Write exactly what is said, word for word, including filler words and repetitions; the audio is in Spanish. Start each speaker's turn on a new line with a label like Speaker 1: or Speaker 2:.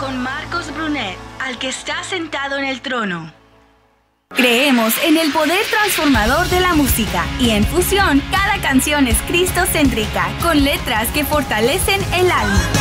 Speaker 1: con Marcos Brunet, al que está sentado en el trono.
Speaker 2: Creemos en el poder transformador de la música y en Fusión cada canción es cristocéntrica con letras que fortalecen el alma.